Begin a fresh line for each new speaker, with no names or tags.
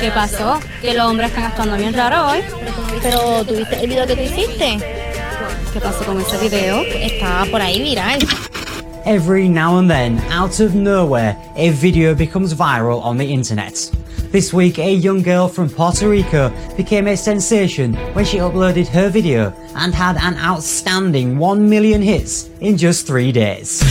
¿Qué pasó? Que los hombres están actuando bien raro hoy.
Pero ¿tuviste el video que tú hiciste?
¿Qué pasó con ese video?
Estaba por ahí viral.
Every now and then, out of nowhere, a video becomes viral on the internet. This week, a young girl from Puerto Rico became a sensation when she uploaded her video and had an outstanding 1 million hits in just 3 days.